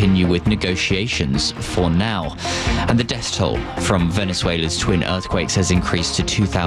continue with negotiations for now. And the death toll from Venezuela's twin earthquakes has increased to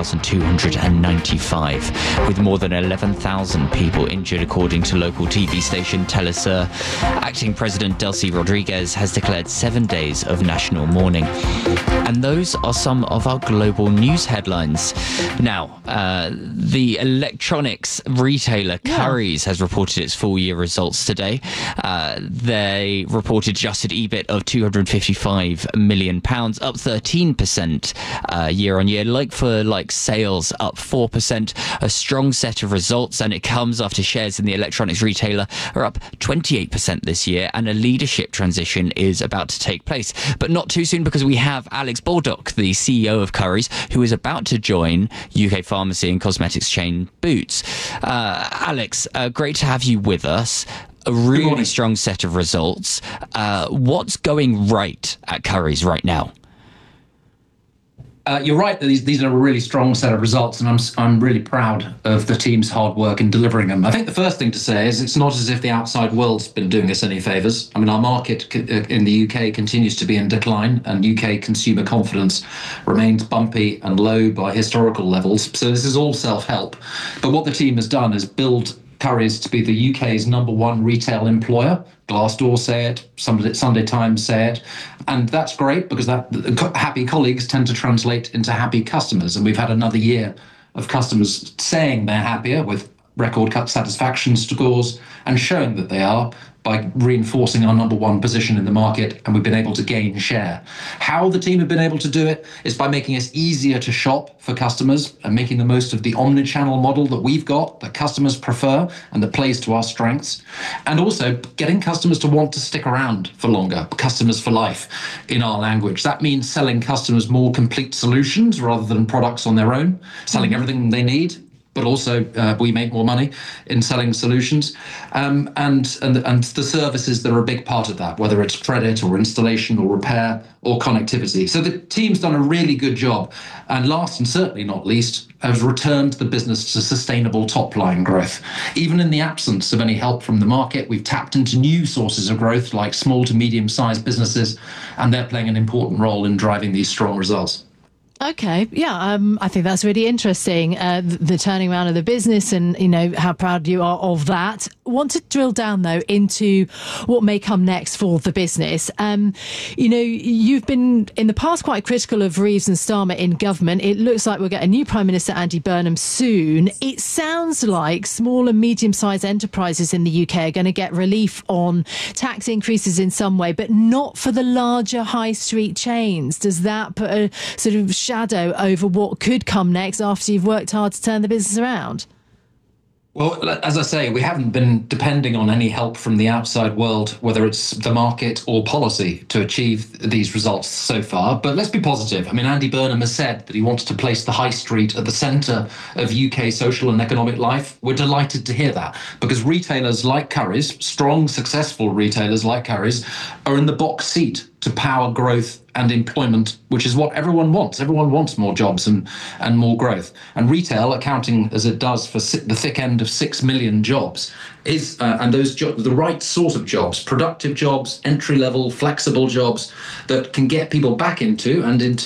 2,295, with more than 11,000 people injured, according to local TV station Telesur. Acting President Delcy Rodriguez has declared 7 days of national mourning. And those are some of our global news headlines. Now, the electronics retailer Currys has reported its full-year results today. They reported adjusted EBIT of £255 million, up 13% year-on-year. Like-for-like sales up 4%. A strong set of results, and it comes after shares in the electronics retailer are up 28% this year, and a leadership transition is about to take place. But not too soon, because we have Alex Baldock, the CEO of Currys, who is about to join UK pharmacy and cosmetics chain Boots. Alex, great to have you with us. A really strong set of results. What's going right at Currys right now? You're right that these are a really strong set of results, and I'm really proud of the team's hard work in delivering them. I think the first thing to say is it's not as if the outside world's been doing us any favours. I mean, our market in the UK continues to be in decline, and UK consumer confidence remains bumpy and low by historical levels. So this is all self-help. But what the team has done is build Currys to be the UK's #1 retail employer. Glassdoor say it, Sunday Times say it, and that's great, because happy colleagues tend to translate into happy customers, and we've had another year of customers saying they're happier, with record satisfaction scores, and showing that they are by reinforcing our #1 position in the market, and we've been able to gain share. How the team have been able to do it is by making us easier to shop for customers and making the most of the omni-channel model that we've got, that customers prefer and that plays to our strengths, and also getting customers to want to stick around for longer, customers for life in our language. That means selling customers more complete solutions rather than products on their own, selling everything they need, but also we make more money in selling solutions, and the services that are a big part of that, whether it's credit or installation or repair or connectivity. So the team's done a really good job, and last and certainly not least, has returned the business to sustainable top-line growth. Even in the absence of any help from the market, we've tapped into new sources of growth, like small to medium-sized businesses, and they're playing an important role in driving these strong results. Okay, yeah, I think that's really interesting, the turning around of the business, and, you know, how proud you are of that. Want to drill down, though, into what may come next for the business. You know, you've been, in the past, quite critical of Reeves and Starmer in government. It looks like we'll get a new Prime Minister, Andy Burnham, soon. It sounds like small and medium-sized enterprises in the UK are going to get relief on tax increases in some way, but not for the larger high street chains. Does that put a sort of shadow over what could come next after you've worked hard to turn the business around? Well, as I say, we haven't been depending on any help from the outside world, whether it's the market or policy, to achieve these results so far. But let's be positive. I mean, Andy Burnham has said that he wants to place the high street at the centre of UK social and economic life. We're delighted to hear that, because retailers like Currys, strong, successful retailers like Currys, are in the box seat to power growth and employment, which is what everyone wants. Everyone wants more jobs and more growth. And retail, accounting as it does for the thick end of 6 million jobs, is and those jobs, the right sort of jobs, productive jobs, entry-level, flexible jobs that can get people back into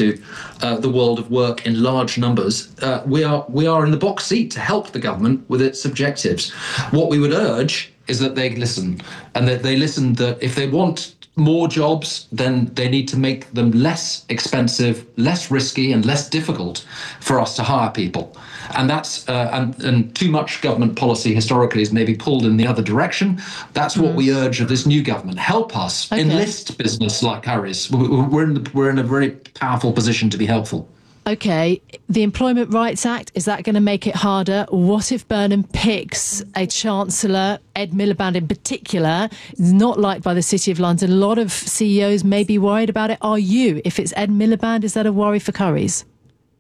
the world of work in large numbers. We are in the box seat to help the government with its objectives. What we would urge is that they listen, and that they listen that if they want more jobs, then they need to make them less expensive, less risky, and less difficult for us to hire people. And that's and too much government policy historically is maybe pulled in the other direction. That's what we urge of this new government. Help us enlist business like Currys. We're in a very powerful position to be helpful. Okay, the Employment Rights Act, is that going to make it harder? What if Burnham picks a Chancellor, Ed Miliband in particular, is not liked by the City of London? A lot of CEOs may be worried about it. Are you? If it's Ed Miliband, is that a worry for Currys?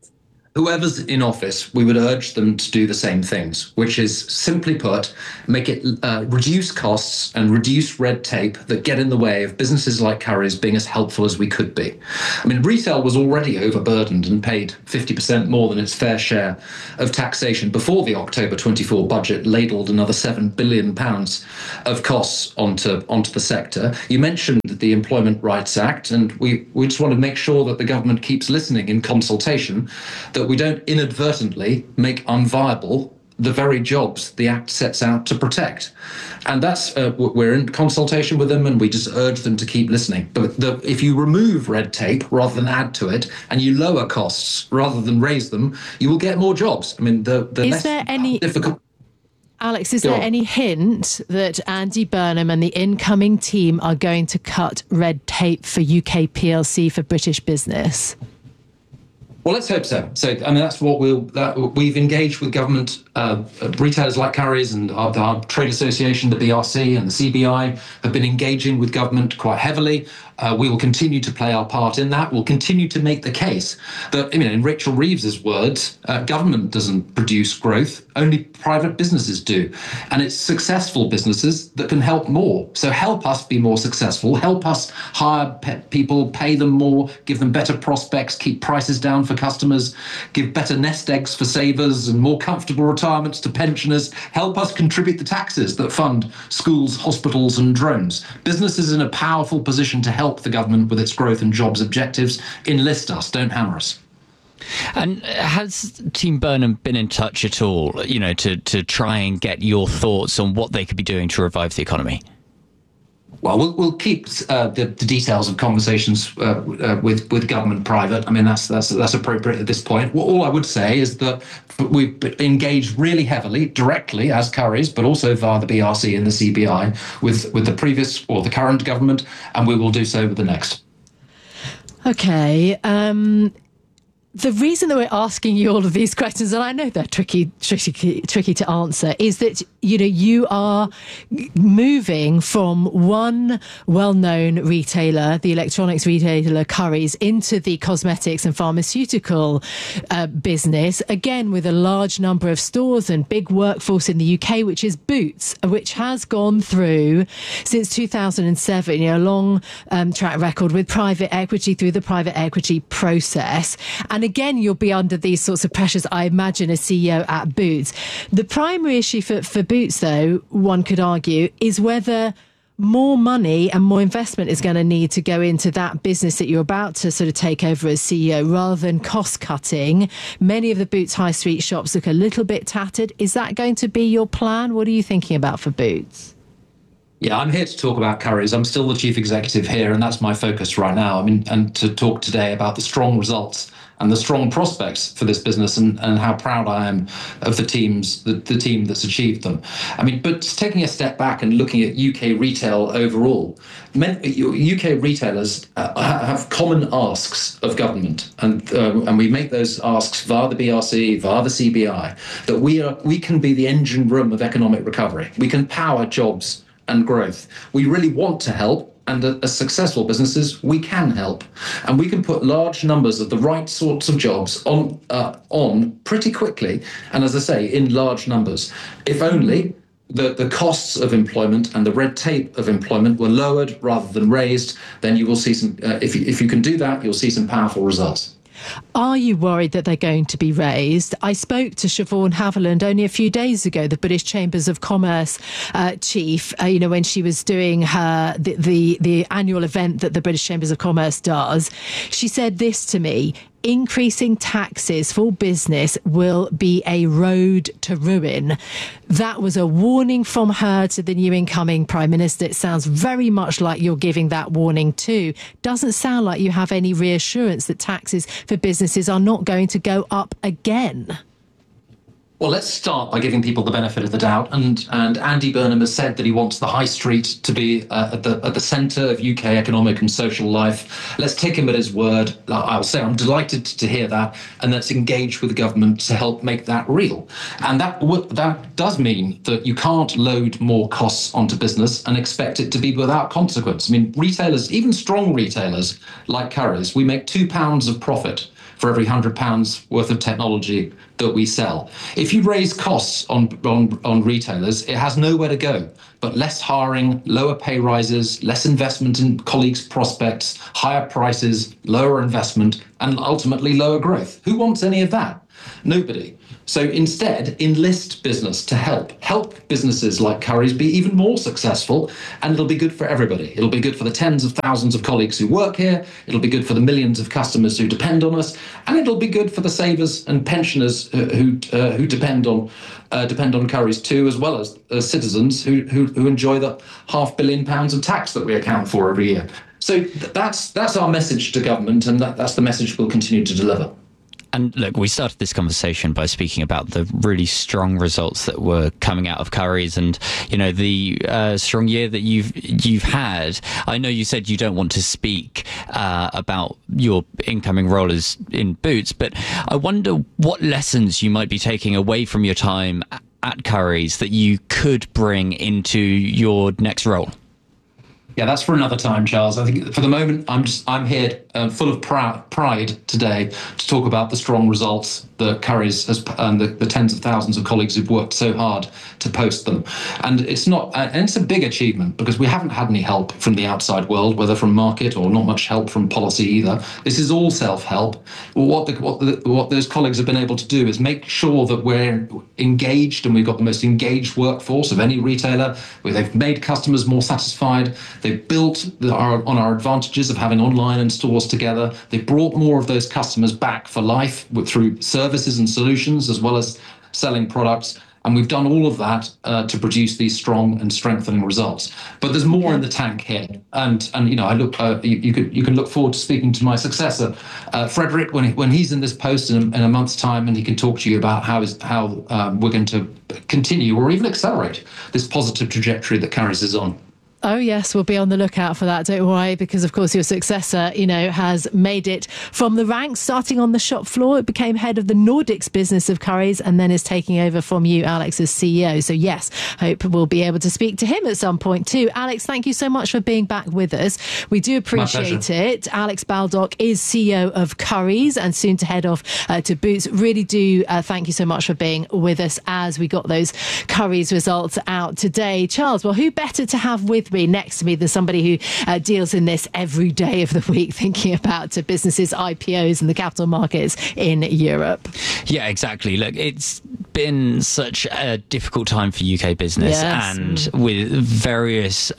whoever's in office, we would urge them to do the same things, which is simply put, make it reduce costs and reduce red tape that get in the way of businesses like Currys being as helpful as we could be. I mean, retail was already overburdened and paid 50% more than its fair share of taxation before the October 24 budget ladled another £7 billion of costs onto the sector. You mentioned the Employment Rights Act, and we just want to make sure that the government keeps listening in consultation, that we don't inadvertently make unviable the very jobs the Act sets out to protect. And that's, we're in consultation with them, and we just urge them to keep listening. But if you remove red tape rather than add to it, and you lower costs rather than raise them, you will get more jobs. I mean, the Is less there any difficult... Alex, is there any hint that Andy Burnham and the incoming team are going to cut red tape for UK PLC for British business? Well, let's hope so. So, I mean, that's what we've engaged with government retailers like Currys, and our trade association, the BRC and the CBI, have been engaging with government quite heavily. We will continue to play our part in that. We'll continue to make the case that, in Rachel Reeves's words, government doesn't produce growth, only private businesses do. And it's successful businesses that can help more. So help us be more successful, help us hire people, pay them more, give them better prospects, keep prices down for customers, give better nest eggs for savers and more comfortable retirements to pensioners, help us contribute the taxes that fund schools, hospitals and drones. Businesses in a powerful position to help the government with its growth and jobs objectives. Enlist us, don't hammer us. And has Team Burnham been in touch at all, to try and get your thoughts on what they could be doing to revive the economy? Well, we'll keep the details of conversations with government private. I mean, that's appropriate at this point. All I would say is that we've engaged really heavily, directly as Currys, but also via the BRC and the CBI with the previous or the current government, and we will do so with the next. Okay. The reason that we're asking you all of these questions, and I know they're tricky to answer, is that, you are moving from one well-known retailer, the electronics retailer Currys, into the cosmetics and pharmaceutical business, again, with a large number of stores and big workforce in the UK, which is Boots, which has gone through, since 2007, a long track record with private equity through the private equity process. And again, you'll be under these sorts of pressures, I imagine, as CEO at Boots. The primary issue for Boots, though, one could argue, is whether more money and more investment is going to need to go into that business that you're about to sort of take over as CEO, rather than cost cutting. Many of the Boots high street shops look a little bit tattered. Is that going to be your plan? What are you thinking about for Boots? Yeah, I'm here to talk about Currys. I'm still the chief executive here, and that's my focus right now. And to talk today about the strong results and the strong prospects for this business, and how proud I am of the team that's achieved them. But taking a step back and looking at UK retail overall, UK retailers have common asks of government, and we make those asks via the BRC, via the CBI, that we can be the engine room of economic recovery. We can power jobs and growth. We really want to help. And as successful businesses, we can help, and we can put large numbers of the right sorts of jobs on pretty quickly. And as I say, in large numbers. If only the costs of employment and the red tape of employment were lowered rather than raised, then you will see some. If you can do that, you'll see some powerful results. Are you worried that they're going to be raised? I spoke to Siobhan Haviland only a few days ago, the British Chambers of Commerce chief, when she was doing her the annual event that the British Chambers of Commerce does. She said this to me: increasing taxes for business will be a road to ruin. That was a warning from her to the new incoming Prime Minister. It sounds very much like you're giving that warning too. Doesn't sound like you have any reassurance that taxes for businesses are not going to go up again. Well, let's start by giving people the benefit of the doubt. And Andy Burnham has said that he wants the high street to be at the centre of UK economic and social life. Let's take him at his word. I'll say I'm delighted to hear that, and let's engage with the government to help make that real. And that does mean that you can't load more costs onto business and expect it to be without consequence. Retailers, even strong retailers like Currys, we make £2 of profit for every £100 worth of technology that we sell. If you raise costs on retailers, it has nowhere to go but less hiring, lower pay rises, less investment in colleagues' prospects, higher prices, lower investment, and ultimately lower growth. Who wants any of that? Nobody. So instead, enlist business to help businesses like Currys be even more successful, and it'll be good for everybody. It'll be good for the tens of thousands of colleagues who work here. It'll be good for the millions of customers who depend on us, and it'll be good for the savers and pensioners who depend on Currys too, as well as citizens who enjoy the £500 million of tax that we account for every year. So that's our message to government, and that's the message we'll continue to deliver. And look, we started this conversation by speaking about the really strong results that were coming out of Currys, and the strong year that you've had. I know you said you don't want to speak about your incoming role as in Boots, but I wonder what lessons you might be taking away from your time at Currys that you could bring into your next role. Yeah, that's for another time, Charles. I think for the moment, I'm here full of pride today to talk about the strong results that Currys has, and the tens of thousands of colleagues who've worked so hard to post them. And it's a big achievement because we haven't had any help from the outside world, whether from market or not much help from policy either. This is all self-help. What those colleagues have been able to do is make sure that we're engaged, and we've got the most engaged workforce of any retailer, where they've made customers more satisfied. They've built on our advantages of having online and stores together. They've brought more of those customers back for life through services and solutions, as well as selling products. And we've done all of that to produce these strong and strengthening results. But there's more in the tank here, and I look. You can look forward to speaking to my successor, Frederick, when he's in this post in a month's time, and he can talk to you about how we're going to continue or even accelerate this positive trajectory that Currys is on. Oh, yes, we'll be on the lookout for that, don't worry, because, of course, your successor, has made it from the ranks, starting on the shop floor. It became head of the Nordics business of Currys and then is taking over from you, Alex, as CEO. So, yes, hope we'll be able to speak to him at some point too. Alex, thank you so much for being back with us. We do appreciate it. Alex Baldock is CEO of Currys and soon to head off to Boots. Really do thank you so much for being with us as we got those Currys results out today. Charles, well, who better to have with me next to me than somebody who deals in this every day of the week, thinking about businesses, IPOs and the capital markets in Europe. Yeah, exactly. Look, it's been such a difficult time for UK business, yes. And with various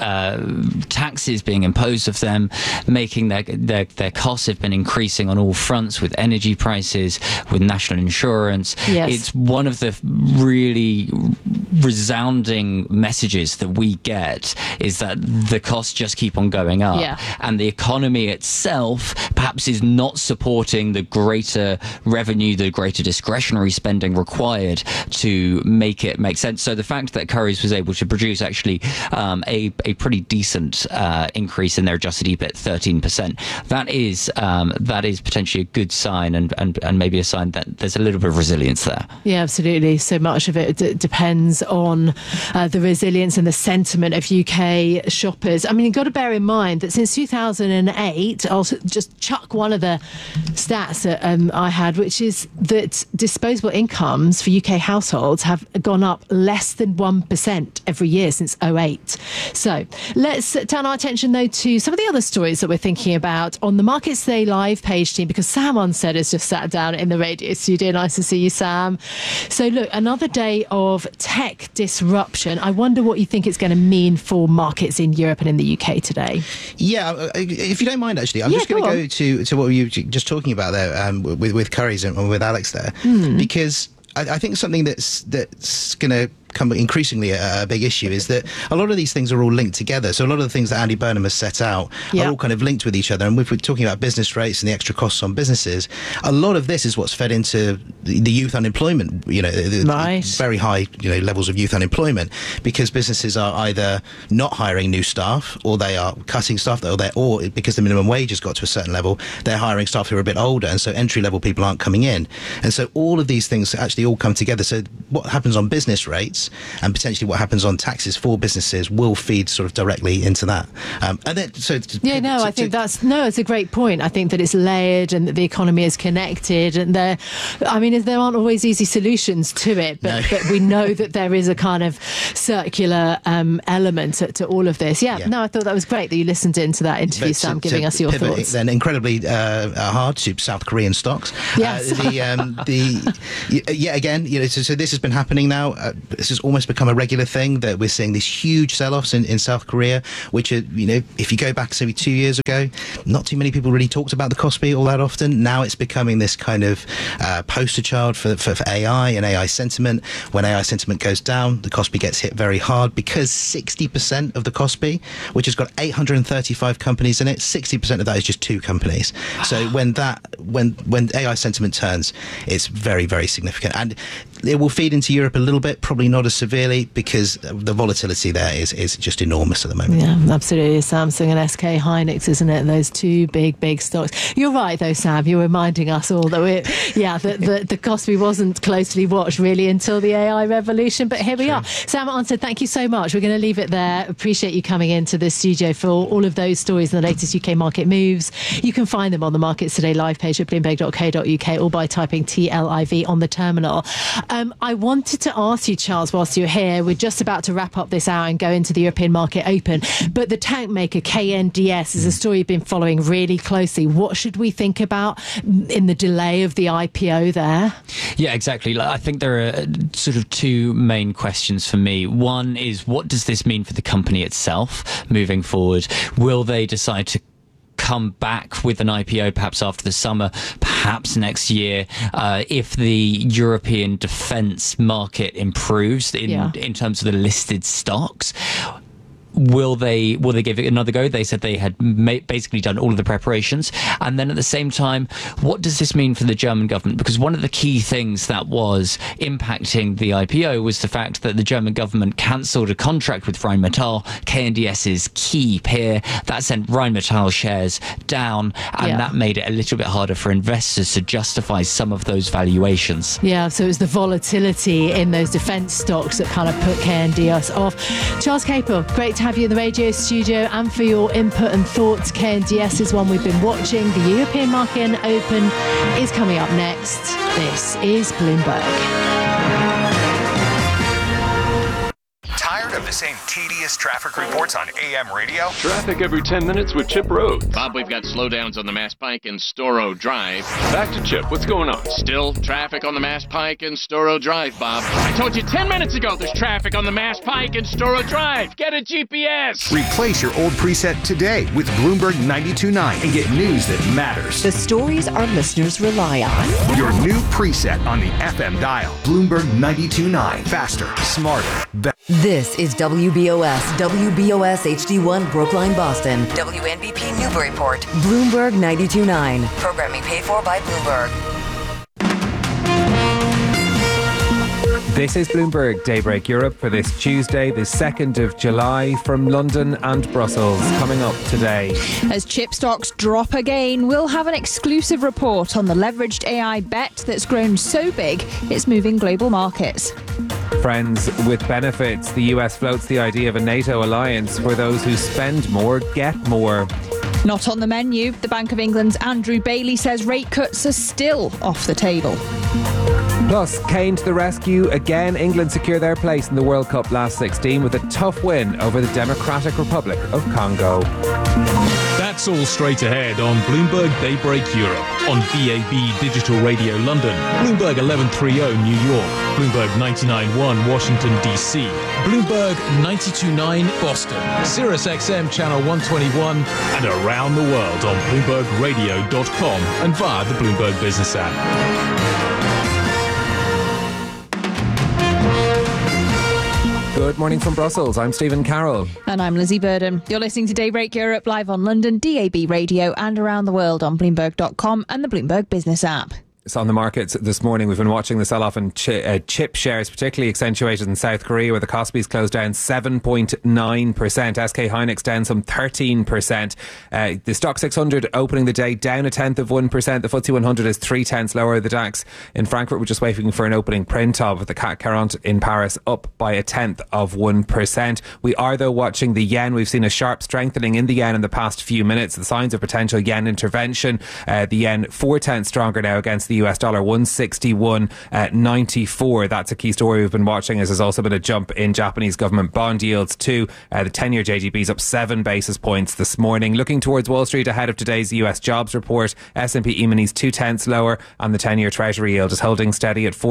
taxes being imposed of them, making their costs have been increasing on all fronts, with energy prices, with national insurance. Yes. It's one of the really resounding messages that we get is that the costs just keep on going up, and the economy itself perhaps is not supporting the greater revenue, the greater discretionary spending required to make it make sense. So the fact that Currys was able to produce actually a pretty decent increase in their adjusted EBIT, 13%, that is potentially a good sign, and maybe a sign that there's a little bit of resilience there. Yeah, absolutely. So much of it depends on the resilience and the sentiment of UK shoppers. I mean, you've got to bear in mind that since 2008, I'll just chuck one of the stats that I had, which is that disposable incomes for UK households have gone up less than 1% every year since 2008. So let's turn our attention, though, to some of the other stories that we're thinking about on the Markets Today Live page team, because Sam Onstead has just sat down in the radio studio. Nice to see you, Sam. So look, another day of tech disruption. I wonder what you think it's going to mean for markets in Europe and in the UK today. Yeah, if you don't mind, actually, I'm just going to go to what you were just talking about there with Currys and with Alex there, because I think something that's going to become increasingly a big issue is that a lot of these things are all linked together. So a lot of the things that Andy Burnham has set out are all kind of linked with each other. And if we're talking about business rates and the extra costs on businesses, a lot of this is what's fed into the youth unemployment, the very high levels of youth unemployment, because businesses are either not hiring new staff, or they are cutting staff, or because the minimum wage has got to a certain level, they're hiring staff who are a bit older, and so entry-level people aren't coming in. And so all of these things actually all come together. So what happens on business rates budgets and potentially what happens on taxes for businesses will feed sort of directly into that. And then, I think it's a great point. I think that it's layered and that the economy is connected, and there aren't always easy solutions to it, but we know that there is a kind of circular element to all of this. Yeah, I thought that was great that you listened into that interview, Sam, giving us your thoughts. Then incredibly hard to South Korean stocks. Yes. Again, so this has been happening now. This has almost become a regular thing that we're seeing these huge sell-offs in South Korea, which are, if you go back maybe 2 years ago, not too many people really talked about the Kospi all that often. Now it's becoming this kind of poster child for AI and AI sentiment. When AI sentiment goes down, the Kospi gets hit very hard because 60% of the Kospi, which has got 835 companies in it, 60% of that is just 2 companies. So when AI sentiment turns, it's very, very significant. And it will feed into Europe a little bit, probably not as severely, because the volatility there is just enormous at the moment. Yeah, absolutely. Samsung and SK Hynix, isn't it? Those 2 big stocks. You're right, though, Sam. You're reminding us all that the Kospi wasn't closely watched really until the AI revolution. But here we are. Sam Ansted, thank you so much. We're going to leave it there. Appreciate you coming into the studio for all of those stories and the latest UK market moves. You can find them on the Markets Today live page at bloomberg.co.uk or by typing TLIV on the terminal. I wanted to ask you, Charles, whilst you're here, we're just about to wrap up this hour and go into the European market open, but the tank maker KNDS is a story you've been following really closely. What should we think about in the delay of the IPO there? Yeah, exactly. I think there are sort of 2 main questions for me. One is, what does this mean for the company itself moving forward? Will they decide to come back with an IPO perhaps after the summer, perhaps next year, if the European defence market improves in terms of the listed stocks? Will they give it another go? They said they had basically done all of the preparations. And then at the same time, what does this mean for the German government? Because one of the key things that was impacting the IPO was the fact that the German government cancelled a contract with Rheinmetall, KNDS's key peer. That sent Rheinmetall shares down, and that made it a little bit harder for investors to justify some of those valuations. Yeah, so it was the volatility in those defence stocks that kind of put KNDS off. Charles Capel, great to have you in the radio studio and for your input and thoughts. KNDS is one we've been watching. The European market open is coming up next. This is Bloomberg. Tired of the same tedious traffic reports on AM radio? Traffic every 10 minutes with Chip Road. Bob, we've got slowdowns on the Mass Pike and Storrow Drive. Back to Chip. What's going on? Still traffic on the Mass Pike and Storrow Drive, Bob. I told you 10 minutes ago there's traffic on the Mass Pike and Storrow Drive. Get a GPS. Replace your old preset today with Bloomberg 92.9 and get news that matters. The stories our listeners rely on. Your new preset on the FM dial. Bloomberg 92.9. Faster, smarter, better. This is WBOS HD1 Brookline, Boston. WNBP Newburyport. Bloomberg 92.9. Programming paid for by Bloomberg. This is Bloomberg Daybreak Europe for this Tuesday, the 2nd of July, from London and Brussels. Coming up today. As chip stocks drop again, we'll have an exclusive report on the leveraged AI bet that's grown so big it's moving global markets. Friends with benefits. The US floats the idea of a NATO alliance where those who spend more get more. Not on the menu. The Bank of England's Andrew Bailey says rate cuts are still off the table. Plus, Kane to the rescue. Again, England secure their place in the World Cup last 16 with a tough win over the Democratic Republic of Congo. That's all straight ahead on Bloomberg Daybreak Europe, on DAB Digital Radio London, Bloomberg 1130 New York, Bloomberg 99.1 Washington DC, Bloomberg 92.9 Boston, Sirius XM Channel 121, and around the world on BloombergRadio.com and via the Bloomberg Business app. Good morning from Brussels. I'm Stephen Carroll. And I'm Lizzie Burden. You're listening to Daybreak Europe live on London, DAB Radio, and around the world on Bloomberg.com and the Bloomberg Business app. So on the markets this morning, we've been watching the sell-off in chip shares, particularly accentuated in South Korea, where the Kospi's closed down 7.9%. SK Hynix down some 13%. The Stock 600 opening the day down 0.1%. The FTSE 100 is 0.3 lower. The DAX in Frankfurt, we're just waiting for an opening print of. The CAC 40 in Paris up by 0.1%. We are, though, watching the yen. We've seen a sharp strengthening in the yen in the past few minutes. The signs of potential yen intervention. The yen 0.4 stronger now against the US dollar, 161.94. That's a key story we've been watching, as there's also been a jump in Japanese government bond yields too. The 10-year JGB's up 7 basis points this morning. Looking towards Wall Street ahead of today's US jobs report, S&P E-minis 0.2 lower, and the 10-year Treasury yield is holding steady at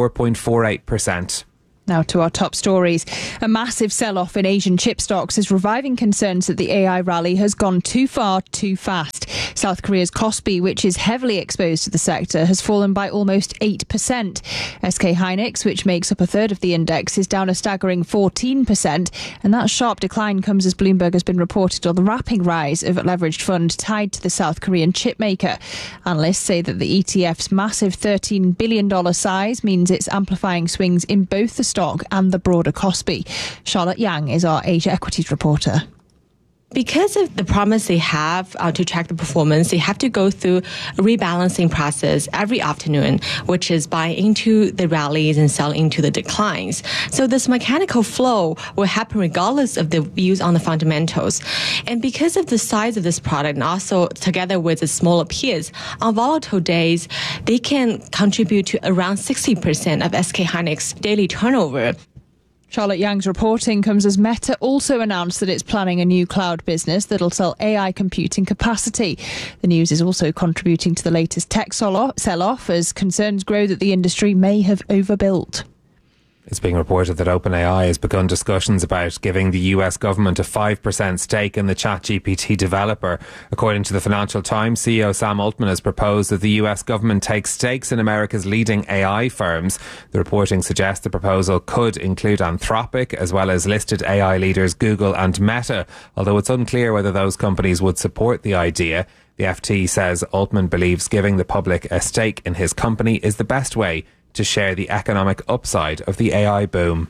4.48%. Now to our top stories. A massive sell-off in Asian chip stocks is reviving concerns that the AI rally has gone too far, too fast. South Korea's Kospi, which is heavily exposed to the sector, has fallen by almost 8%. SK Hynix, which makes up a third of the index, is down a staggering 14%. And that sharp decline comes as Bloomberg has been reported on the rapid rise of a leveraged fund tied to the South Korean chip maker. Analysts say that the ETF's massive $13 billion size means it's amplifying swings in both the stock and the broader Kospi. Charlotte Yang is our Asia Equities reporter. Because of the promise they have to track the performance, they have to go through a rebalancing process every afternoon, which is buy into the rallies and sell into the declines. So this mechanical flow will happen regardless of the views on the fundamentals. And because of the size of this product, and also together with the smaller peers, on volatile days, they can contribute to around 60% of SK Hynix daily turnover. Charlotte Yang's reporting comes as Meta also announced that it's planning a new cloud business that'll sell AI computing capacity. The news is also contributing to the latest tech sell-off as concerns grow that the industry may have overbuilt. It's being reported that OpenAI has begun discussions about giving the US government a 5% stake in the ChatGPT developer. According to the Financial Times, CEO Sam Altman has proposed that the US government take stakes in America's leading AI firms. The reporting suggests the proposal could include Anthropic, as well as listed AI leaders Google and Meta, although it's unclear whether those companies would support the idea. The FT says Altman believes giving the public a stake in his company is the best way to share the economic upside of the AI boom.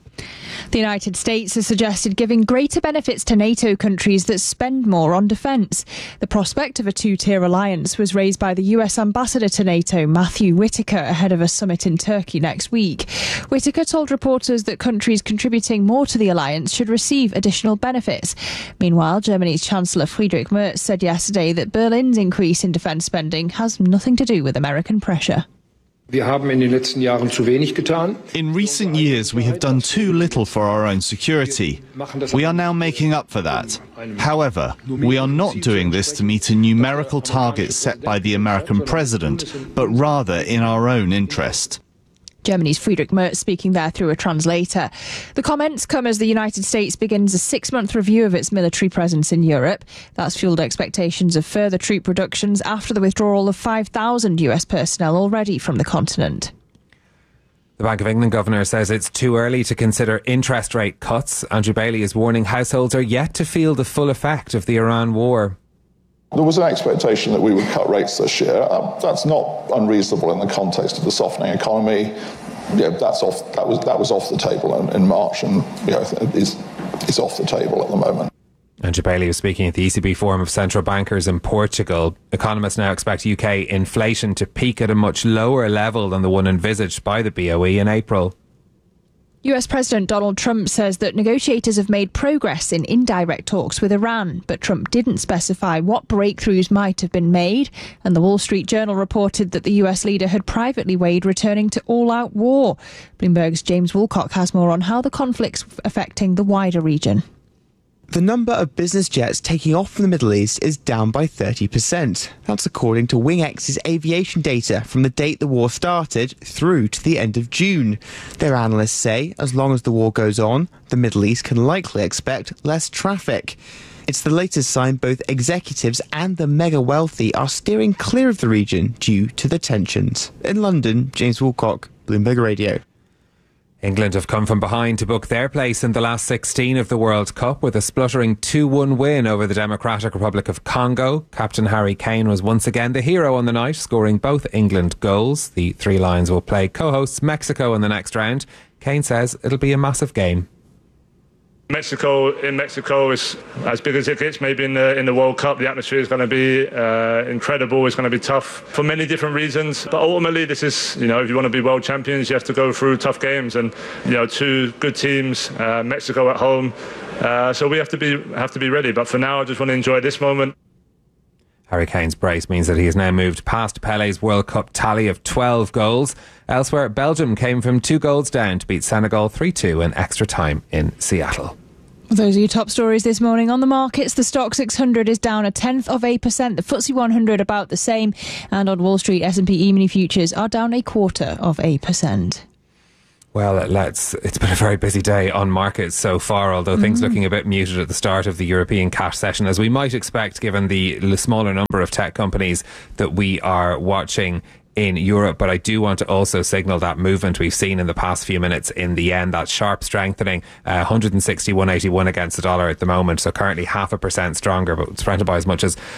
The United States has suggested giving greater benefits to NATO countries that spend more on defence. The prospect of a two-tier alliance was raised by the US ambassador to NATO, Matthew Whitaker, ahead of a summit in Turkey next week. Whitaker told reporters that countries contributing more to the alliance should receive additional benefits. Meanwhile, Germany's Chancellor Friedrich Merz said yesterday that Berlin's increase in defence spending has nothing to do with American pressure. In recent years, we have done too little for our own security. We are now making up for that. However, we are not doing this to meet a numerical target set by the American president, but rather in our own interest. Germany's Friedrich Merz speaking there through a translator. The comments come as the United States begins a 6-month review of its military presence in Europe. That's fuelled expectations of further troop reductions after the withdrawal of 5,000 US personnel already from the continent. The Bank of England governor says it's too early to consider interest rate cuts. Andrew Bailey is warning households are yet to feel the full effect of the Iran war. There was an expectation that we would cut rates this year. That's not unreasonable in the context of the softening economy. Yeah, that was off the table in March, and it's off the table at the moment. Andrew Bailey was speaking at the ECB Forum of Central Bankers in Portugal. Economists now expect UK inflation to peak at a much lower level than the one envisaged by the BOE in April. US President Donald Trump says that negotiators have made progress in indirect talks with Iran, but Trump didn't specify what breakthroughs might have been made, and the Wall Street Journal reported that the US leader had privately weighed returning to all-out war. Bloomberg's James Woolcock has more on how the conflict's affecting the wider region. The number of business jets taking off from the Middle East is down by 30%. That's according to WingX's aviation data from the date the war started through to the end of June. Their analysts say as long as the war goes on, the Middle East can likely expect less traffic. It's the latest sign both executives and the mega wealthy are steering clear of the region due to the tensions. In London, James Woolcock, Bloomberg Radio. England have come from behind to book their place in the last 16 of the World Cup with a spluttering 2-1 win over the Democratic Republic of Congo. Captain Harry Kane was once again the hero on the night, scoring both England goals. The Three Lions will play co-hosts Mexico in the next round. Kane says it'll be a massive game. Mexico is as big as it gets. Maybe in the World Cup, the atmosphere is going to be incredible. It's going to be tough for many different reasons. But ultimately, this is, if you want to be world champions, you have to go through tough games. And two good teams, Mexico at home. So we have to be ready. But for now, I just want to enjoy this moment. Harry Kane's brace means that he has now moved past Pele's World Cup tally of 12 goals. Elsewhere, Belgium came from 2 goals down to beat Senegal 3-2 in extra time in Seattle. Those are your top stories this morning on the markets. The Stock 600 is down 0.1%. The FTSE 100 about the same. And on Wall Street, S&P E-mini futures are down 0.25%. Well, it's been a very busy day on markets so far, although things looking a bit muted at the start of the European cash session, as we might expect given the smaller number of tech companies that we are watching in Europe. But I do want to also signal that movement we've seen in the past few minutes in the yen, that sharp strengthening, 160.181 against the dollar at the moment, so currently 0.5% stronger, but strengthened by as much as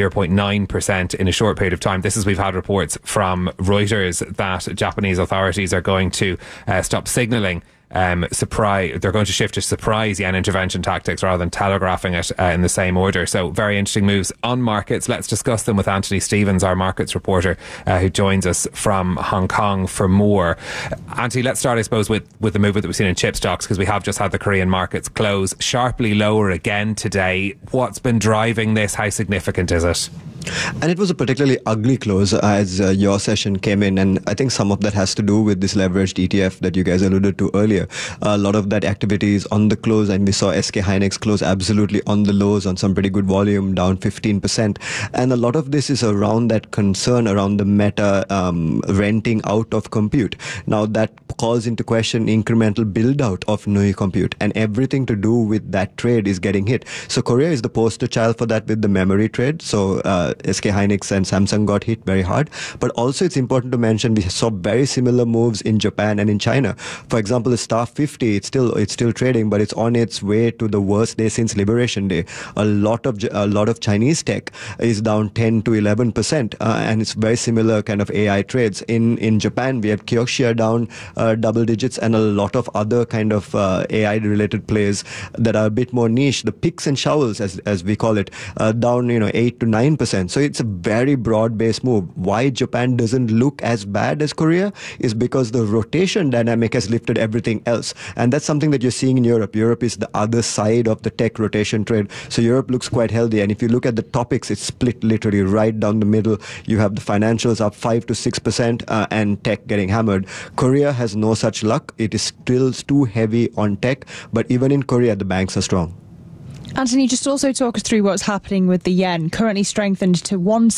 0.9% in a short period of time. This is, we've had reports from Reuters that Japanese authorities are going to stop signalling they're going to shift to surprise yen intervention tactics rather than telegraphing it in the same order. So very interesting moves on markets. Let's discuss them with Anthony Stevens, our markets reporter, who joins us from Hong Kong for more. Anthony, let's start, I suppose, with the movement that we've seen in chip stocks, because we have just had the Korean markets close sharply lower again today. What's been driving this? How significant is it? And it was a particularly ugly close as your session came in, and I think some of that has to do with this leveraged ETF that you guys alluded to earlier. A lot of that activity is on the close, and we saw SK Hynix close absolutely on the lows on some pretty good volume, down 15%. And a lot of this is around that concern around the Meta renting out of compute. Now that calls into question incremental build out of new compute, and everything to do with that trade is getting hit. So Korea is the poster child for that with the memory trade. So SK Hynix and Samsung got hit very hard. But also it's important to mention we saw very similar moves in Japan and in China. For example, the Star 50, it's still trading, but it's on its way to the worst day since Liberation Day. A lot of Chinese tech is down 10 to 11%, and it's very similar kind of AI trades. In Japan, we have Kioxia down double digits, and a lot of other kind of AI related plays that are a bit more niche. The picks and shovels, as we call it, down 8 to 9%. So it's a very broad-based move. Why Japan doesn't look as bad as Korea is because the rotation dynamic has lifted everything else. And that's something that you're seeing in Europe. Europe is the other side of the tech rotation trade. So Europe looks quite healthy. And if you look at the topics, it's split literally right down the middle. You have the financials up 5 to 6% and tech getting hammered. Korea has no such luck. It is still too heavy on tech. But even in Korea, the banks are strong. Anthony, just also talk us through what's happening with the yen, currently strengthened to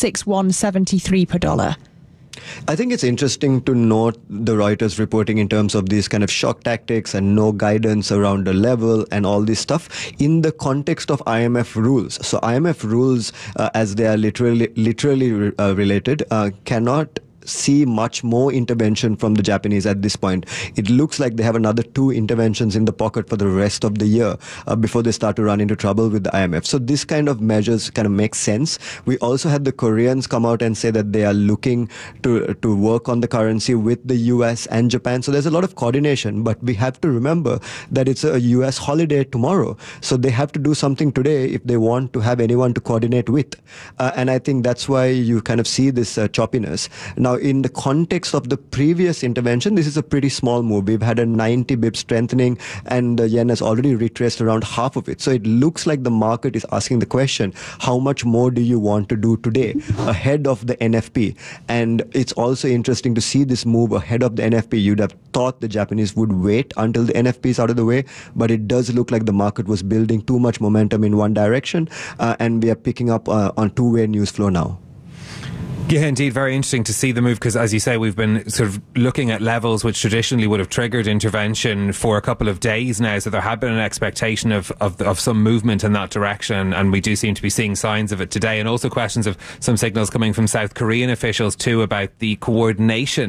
161.73 per dollar. I think it's interesting to note the Reuters reporting in terms of these kind of shock tactics and no guidance around the level and all this stuff in the context of IMF rules. So IMF rules, as they are literally related, cannot see much more intervention from the Japanese at this point. It looks like they have another 2 interventions in the pocket for the rest of the year before they start to run into trouble with the IMF. So this kind of measures kind of make sense. We also had the Koreans come out and say that they are looking to work on the currency with the US and Japan. So there's a lot of coordination, but we have to remember that it's a US holiday tomorrow. So they have to do something today if they want to have anyone to coordinate with. And I think that's why you kind of see this choppiness. Now, in the context of the previous intervention, this is a pretty small move. We've had a 90 bip strengthening, and the yen has already retraced around half of it. So it looks like the market is asking the question, how much more do you want to do today ahead of the NFP? And it's also interesting to see this move ahead of the NFP. You'd have thought the Japanese would wait until the NFP is out of the way, but it does look like the market was building too much momentum in one direction, and we are picking up on two-way news flow now. Yeah, indeed, very interesting to see the move, because as you say, we've been sort of looking at levels which traditionally would have triggered intervention for a couple of days now, so there had been an expectation of some movement in that direction, and we do seem to be seeing signs of it today, and also questions of some signals coming from South Korean officials too about the coordination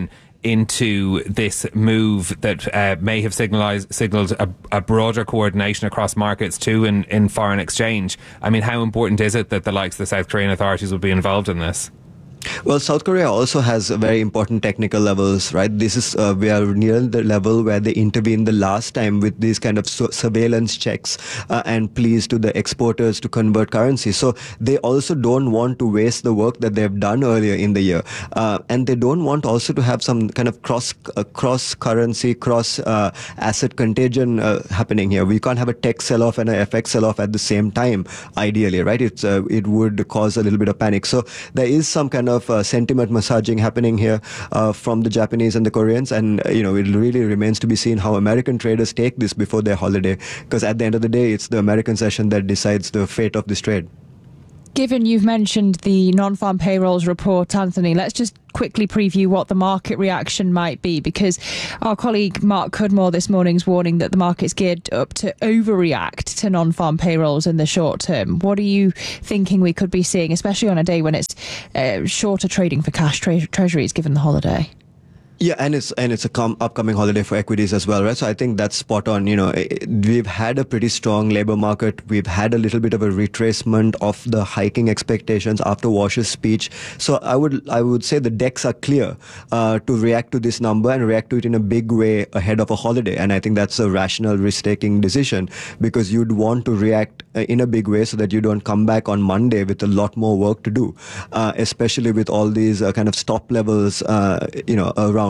into this move that may have signalled a broader coordination across markets too in foreign exchange. I mean, how important is it that the likes of the South Korean authorities will be involved in this? Well, South Korea also has very important technical levels, right? This is we are near the level where they intervened the last time with these kind of surveillance checks and pleas to the exporters to convert currency. So they also don't want to waste the work that they've done earlier in the year, and they don't want also to have some kind of cross currency, cross asset contagion happening here. We can't have a tech sell-off and an FX sell-off at the same time. Ideally, right? It would cause a little bit of panic. So there is some kind of sentiment massaging happening here from the Japanese and the Koreans, and it really remains to be seen how American traders take this before their holiday, because at the end of the day it's the American session that decides the fate of this trade. Given you've mentioned the non-farm payrolls report, Anthony, let's just quickly preview what the market reaction might be, because our colleague Mark Cudmore this morning is warning that the market's geared up to overreact to non-farm payrolls in the short term. What are you thinking we could be seeing, especially on a day when it's shorter trading for cash treasuries given the holiday? Yeah, and it's upcoming holiday for equities as well, right? So I think that's spot on. We've had a pretty strong labor market. We've had a little bit of a retracement of the hiking expectations after Wash's speech. So I would say the decks are clear to react to this number and react to it in a big way ahead of a holiday. And I think that's a rational risk-taking decision, because you'd want to react in a big way so that you don't come back on Monday with a lot more work to do, especially with all these kind of stop levels, around.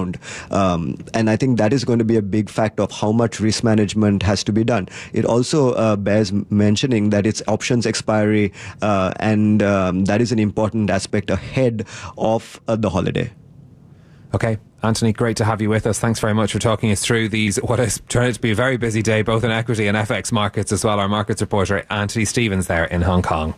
And I think that is going to be a big factor of how much risk management has to be done. It also bears mentioning that it's options expiry, and that is an important aspect ahead of the holiday. Okay. Anthony, great to have you with us. Thanks very much for talking us through what is turning out to be a very busy day, both in equity and FX markets as well. Our markets reporter, Anthony Stevens, there in Hong Kong.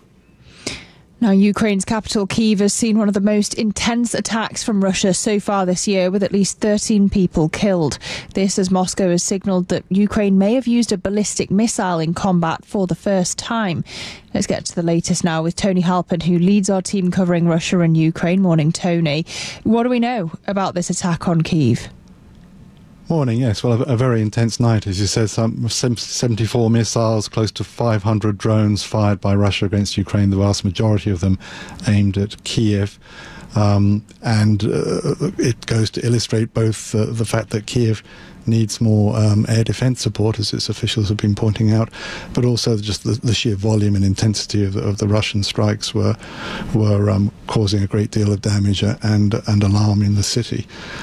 Now, Ukraine's capital, Kyiv, has seen one of the most intense attacks from Russia so far this year, with at least 13 people killed. This as Moscow has signalled that Ukraine may have used a ballistic missile in combat for the first time. Let's get to the latest now with Tony Halpin, who leads our team covering Russia and Ukraine. Morning, Tony. What do we know about this attack on Kyiv? Morning, yes. Well, a very intense night, as you said. Some 74 missiles, close to 500 drones fired by Russia against Ukraine, the vast majority of them aimed at Kyiv. And it goes to illustrate both the fact that Kyiv needs more air defense support, as its officials have been pointing out, but also just the sheer volume and intensity of the Russian strikes were causing a great deal of damage and alarm in the city.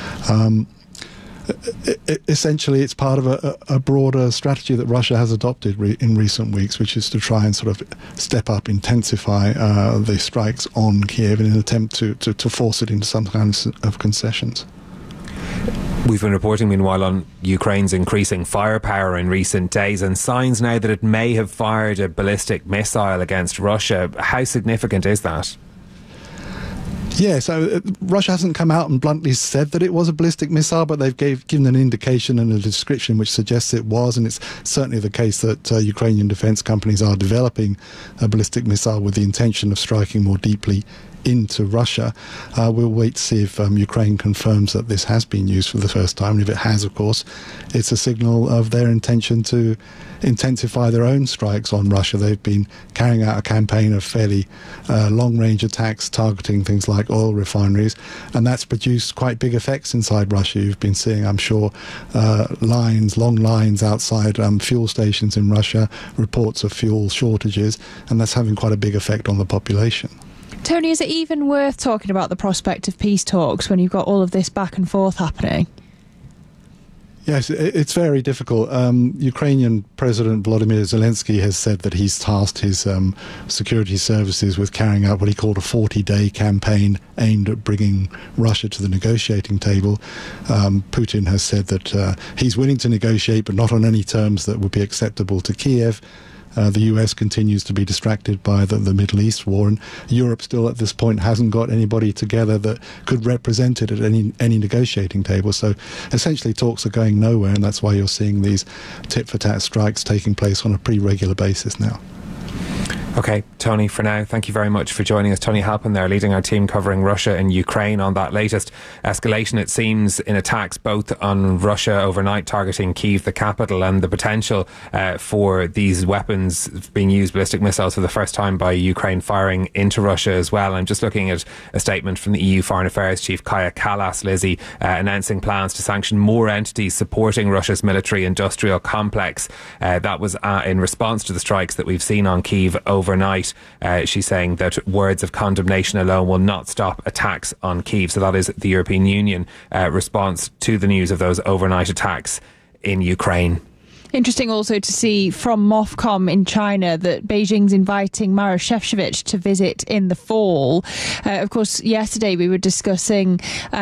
Essentially, it's part of a broader strategy that Russia has adopted in recent weeks, which is to try and sort of step up, intensify the strikes on Kyiv in an attempt to force it into some kind of concessions. We've been reporting, meanwhile, on Ukraine's increasing firepower in recent days and signs now that it may have fired a ballistic missile against Russia. How significant is that? Yeah, so Russia hasn't come out and bluntly said that it was a ballistic missile, but they've given an indication and a description which suggests it was, and it's certainly the case that Ukrainian defense companies are developing a ballistic missile with the intention of striking more deeply into Russia. We'll wait to see if Ukraine confirms that this has been used for the first time. And if it has, of course, it's a signal of their intention to intensify their own strikes on Russia. They've been carrying out a campaign of fairly long-range attacks targeting things like oil refineries, and that's produced quite big effects inside Russia. You've been seeing, I'm sure, long lines outside fuel stations in Russia, reports of fuel shortages, and that's having quite a big effect on the population. Tony, is it even worth talking about the prospect of peace talks when you've got all of this back and forth happening? Yes, it's very difficult. Ukrainian President Volodymyr Zelensky has said that he's tasked his security services with carrying out what he called a 40-day campaign aimed at bringing Russia to the negotiating table. Putin has said that he's willing to negotiate, but not on any terms that would be acceptable to Kyiv. The US continues to be distracted by the Middle East war, and Europe still at this point hasn't got anybody together that could represent it at any negotiating table. So essentially talks are going nowhere, and that's why you're seeing these tit-for-tat strikes taking place on a pretty regular basis now. Okay, Tony, for now, thank you very much for joining us. Tony Halpin there, leading our team covering Russia and Ukraine on that latest escalation, it seems, in attacks both on Russia overnight targeting Kyiv, the capital, and the potential for these weapons being used, ballistic missiles, for the first time by Ukraine firing into Russia as well. I'm just looking at a statement from the EU Foreign Affairs Chief Kaja Kallas, Lizzie, announcing plans to sanction more entities supporting Russia's military-industrial complex. That was in response to the strikes that we've seen on Kyiv overnight. She's saying that words of condemnation alone will not stop attacks on Kyiv. So that is the European Union response to the news of those overnight attacks in Ukraine. Interesting also to see from MOFCOM in China that Beijing's inviting Maroš Šefčovič to visit in the fall. Of course, yesterday we were discussing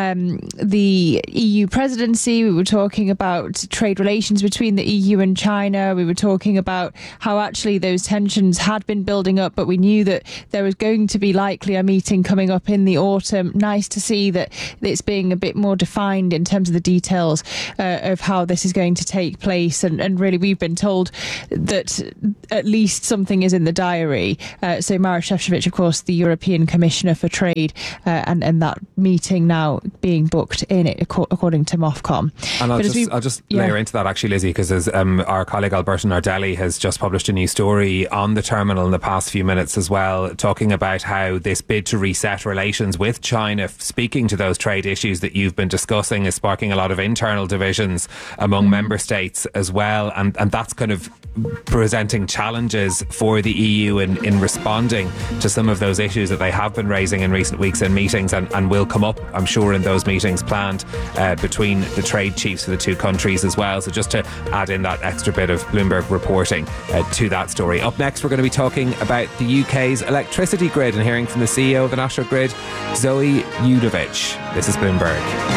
the EU presidency. We were talking about trade relations between the EU and China. We were talking about how actually those tensions had been building up, but we knew that there was going to be likely a meeting coming up in the autumn. Nice to see that it's being a bit more defined in terms of the details of how this is going to take place. And really, we've been told that at least something is in the diary. So Maroš Šefčovič, of course, the European Commissioner for Trade, and that meeting now being booked in it, according to MOFCOM. And I'll just layer into that, actually, Lizzie, because as our colleague Alberto Nardelli has just published a new story on the terminal in the past few minutes as well, talking about how this bid to reset relations with China, speaking to those trade issues that you've been discussing, is sparking a lot of internal divisions among member states as well. And that's kind of presenting challenges for the EU in responding to some of those issues that they have been raising in recent weeks in meetings and will come up, I'm sure, in those meetings planned between the trade chiefs of the two countries as well. So just to add in that extra bit of Bloomberg reporting to that story. Up next, we're going to be talking about the UK's electricity grid and hearing from the CEO of the National Grid, Zoe Udovich. This is Bloomberg.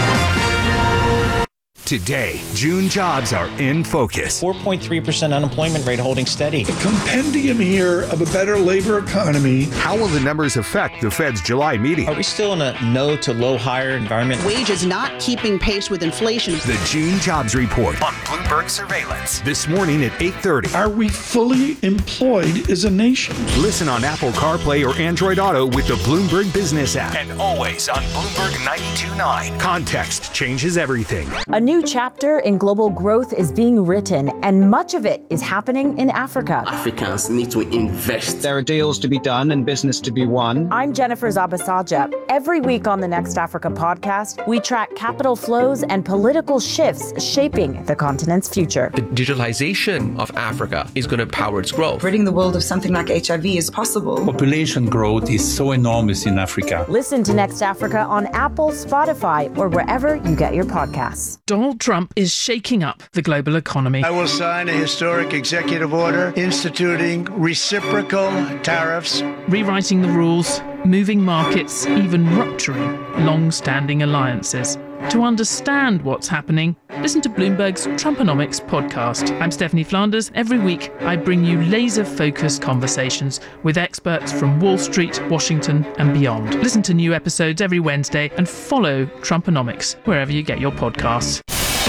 Today, June jobs are in focus. 4.3% unemployment rate holding steady. A compendium here of a better labor economy. How will the numbers affect the Fed's July meeting? Are we still in a no to low hire environment? Wages not keeping pace with inflation. The June Jobs Report on Bloomberg Surveillance. This morning at 8:30. Are we fully employed as a nation? Listen on Apple CarPlay or Android Auto with the Bloomberg Business app. And always on Bloomberg 92.9. Context changes everything. A new chapter in global growth is being written, and much of it is happening in Africa. Africans need to invest. There are deals to be done and business to be won. I'm Jennifer Zabasaja. Every week on the Next Africa podcast, we track capital flows and political shifts shaping the continent's future. The digitalization of Africa is going to power its growth. Ridding the world of something like HIV is possible. Population growth is so enormous in Africa. Listen to Next Africa on Apple, Spotify, or wherever you get your podcasts. Donald Trump is shaking up the global economy. I will sign a historic executive order instituting reciprocal tariffs, rewriting the rules, moving markets, even rupturing long-standing alliances. To understand what's happening, listen to Bloomberg's Trumponomics podcast. I'm Stephanie Flanders. Every week, I bring you laser-focused conversations with experts from Wall Street, Washington, and beyond. Listen to new episodes every Wednesday and follow Trumponomics wherever you get your podcasts.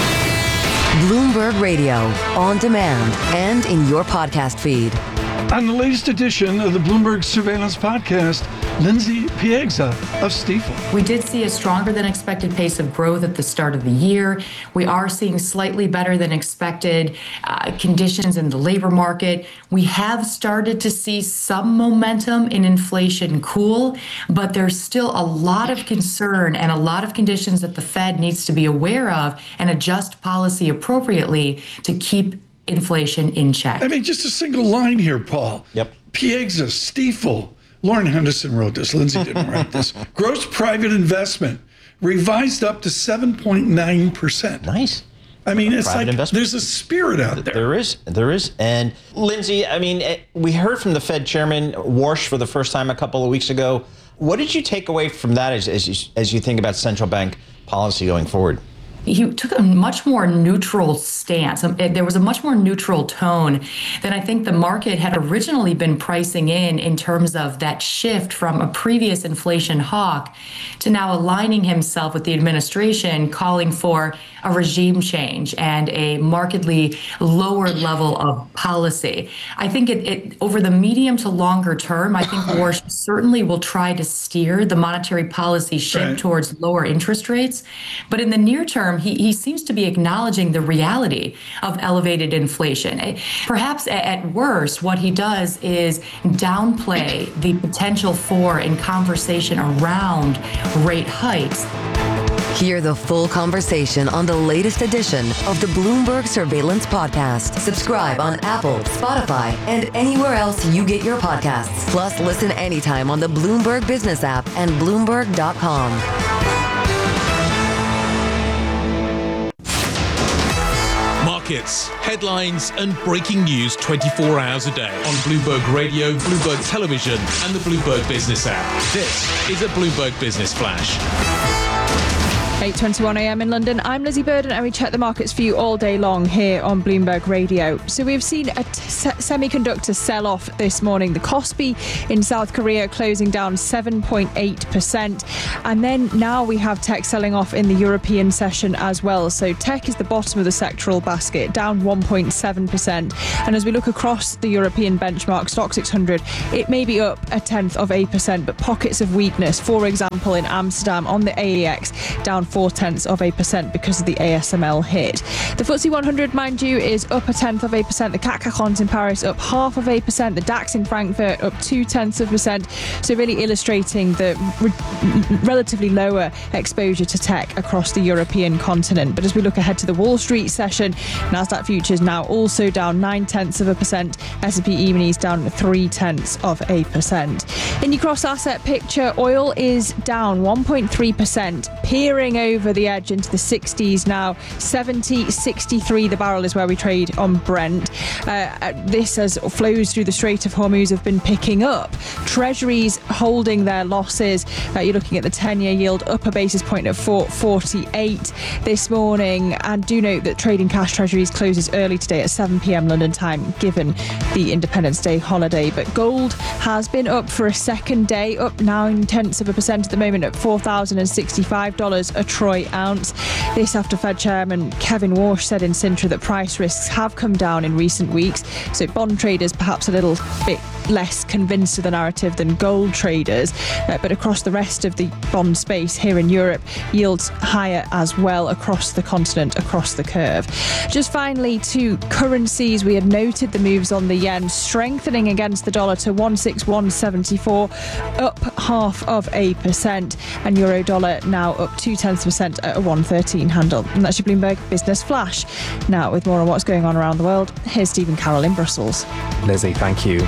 Bloomberg Radio, on demand and in your podcast feed. On the latest edition of the Bloomberg Surveillance Podcast, Lindsay Piegza of Stifel. We did see a stronger than expected pace of growth at the start of the year. We are seeing slightly better than expected conditions in the labor market. We have started to see some momentum in inflation cool, but there's still a lot of concern and a lot of conditions that the Fed needs to be aware of and adjust policy appropriately to keep inflation in check. I mean, just a single line here, Paul. Yep. Piegza, Stifel. Lauren Henderson wrote this. Lindsay didn't write this. Gross private investment revised up to 7.9%. Nice. I mean, it's private like there's a spirit out there. There is. And Lindsay, I mean, we heard from the Fed chairman, Warsh, for the first time a couple of weeks ago. What did you take away from that as you think about central bank policy going forward? he took a much more neutral stance. There was a much more neutral tone than I think the market had originally been pricing in terms of that shift from a previous inflation hawk to now aligning himself with the administration, calling for a regime change and a markedly lower level of policy. I think it over the medium to longer term, I think Warsh certainly will try to steer the monetary policy shift towards lower interest rates. But in the near term, he seems to be acknowledging the reality of elevated inflation. Perhaps at worst, what he does is downplay the potential for and conversation around rate hikes. Hear the full conversation on the latest edition of the Bloomberg Surveillance Podcast. Subscribe on Apple, Spotify, and anywhere else you get your podcasts. Plus, listen anytime on the Bloomberg Business app and Bloomberg.com. Markets, headlines, and breaking news 24 hours a day on Bloomberg Radio, Bloomberg Television, and the Bloomberg Business app. This is a Bloomberg Business Flash. 8:21 a.m. in London. I'm Lizzie Burden, and we check the markets for you all day long here on Bloomberg Radio. So we've seen a semiconductor sell-off this morning. The Kospi in South Korea closing down 7.8%. And then now we have tech selling off in the European session as well. So tech is the bottom of the sectoral basket, down 1.7%. And as we look across the European benchmark, Stock 600, it may be up 0.1%, but pockets of weakness. For example, in Amsterdam on the AEX, down 0.4% because of the ASML hit. The FTSE 100, mind you, is up 0.1%. The CAC 40 in Paris up 0.5%. The DAX in Frankfurt up 0.2%. So really illustrating the relatively lower exposure to tech across the European continent. But as we look ahead to the Wall Street session, Nasdaq futures now also down 0.9%. S&P E-minis down 0.3%. In your cross-asset picture, oil is down 1.3%, peering over the edge into the 60s now. 70.63 the barrel is where we trade on Brent. This, as flows through the Strait of Hormuz, have been picking up. Treasuries holding their losses. You're looking at the 10-year yield up a basis point at 4.48 this morning. And do note that trading cash treasuries closes early today at 7 p.m. London time, given the Independence Day holiday. But gold has been up for a second day, up 0.9% at the moment at $4,065 a troy ounce. This after Fed Chairman Kevin Warsh said in Sintra that price risks have come down in recent weeks. So bond traders perhaps a little bit less convinced of the narrative than gold traders. But across the rest of the bond space here in Europe, yields higher as well across the continent, across the curve. Just finally to currencies, we had noted the moves on the yen strengthening against the dollar to 161.74, up 0.5%, and euro dollar now up 0.2% at a 113 handle. And that's your Bloomberg Business Flash. Now, with more on what's going on around the world, here's Stephen Carroll in Brussels. Lizzie, thank you.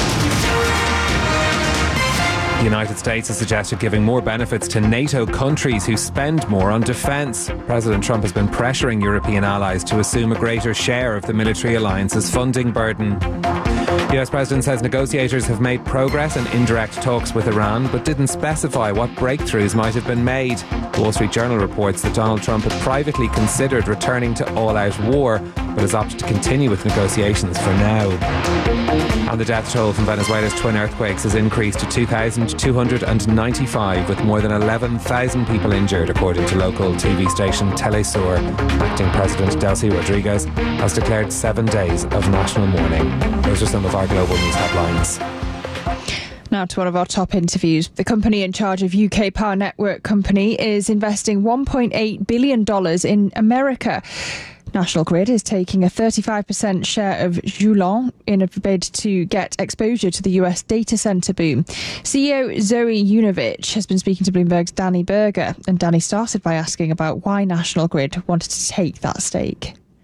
The United States has suggested giving more benefits to NATO countries who spend more on defence. President Trump has been pressuring European allies to assume a greater share of the military alliance's funding burden. The US President says negotiators have made progress in indirect talks with Iran, but didn't specify what breakthroughs might have been made. The Wall Street Journal reports that Donald Trump had privately considered returning to all-out war, but has opted to continue with negotiations for now. And the death toll from Venezuela's twin earthquakes has increased to 2,295, with more than 11,000 people injured, according to local TV station Telesur. Acting President Delcy Rodriguez has declared 7 days of national mourning. Those are some of our global news headlines. Now to one of our top interviews. The company in charge of UK Power Network Company is investing $1.8 billion in America. National Grid is taking a 35% share of Joulon in a bid to get exposure to the US data centre boom. CEO Zoe Yunovich has been speaking to Bloomberg's Danny Berger, and Danny started by asking about why National Grid wanted to take that stake.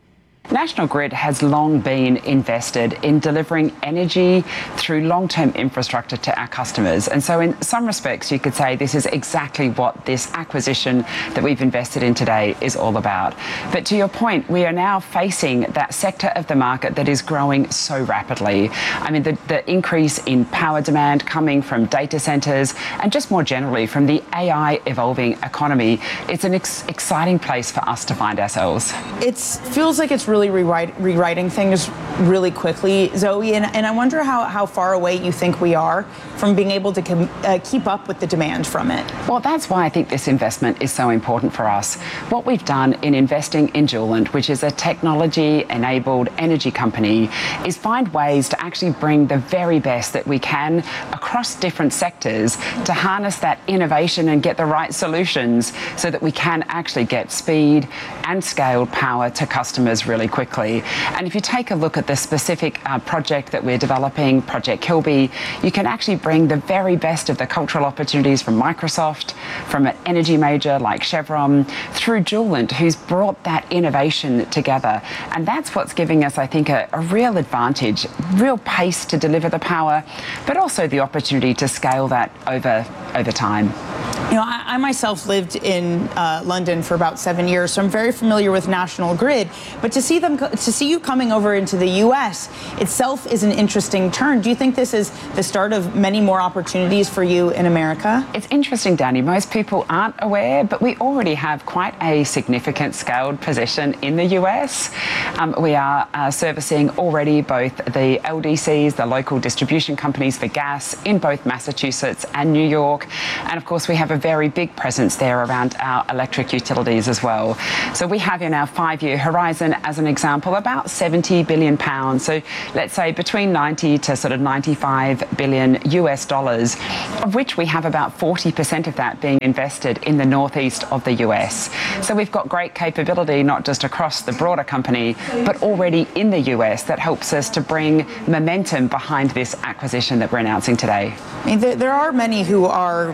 National Grid has long been invested in delivering energy through long-term infrastructure to our customers. And so in some respects, you could say this is exactly what this acquisition that we've invested in today is all about. But to your point, we are now facing that sector of the market that is growing so rapidly. I mean, the increase in power demand coming from data centers and just more generally from the AI evolving economy, it's an exciting place for us to find ourselves. It feels like it's really rewriting things really quickly, Zoe, and I wonder how far away you think we are from being able to keep up with the demand from it. Well, that's why I think this investment is so important for us. What we've done in investing in Juland, which is a technology-enabled energy company, is find ways to actually bring the very best that we can across different sectors to harness that innovation and get the right solutions so that we can actually get speed and scaled power to customers really quickly. And if you take a look at the specific project that we're developing, Project Kilby, you can actually bring the very best of the cultural opportunities from Microsoft, from an energy major like Chevron, through Juland, who's brought that innovation together. And that's what's giving us, I think, a real advantage, real pace to deliver the power, but also the opportunity to scale that over time. You know, I myself lived in London for about 7 years, so I'm very familiar with National Grid. But to see you coming over into the U.S. itself is an interesting turn. Do you think this is the start of many more opportunities for you in America? It's interesting, Danny. Most people aren't aware, but we already have quite a significant scaled position in the U.S. We are servicing already both the LDCs, the local distribution companies for gas, in both Massachusetts and New York. And of course, we have a very big presence there around our electric utilities as well. So we have in our 5-year horizon, as an example, about £70 billion. So let's say between 90 to sort of 95 billion US dollars, of which we have about 40% of that being invested in the northeast of the US. So we've got great capability, not just across the broader company, but already in the US that helps us to bring momentum behind this acquisition that we're announcing today. I mean, there are many who are,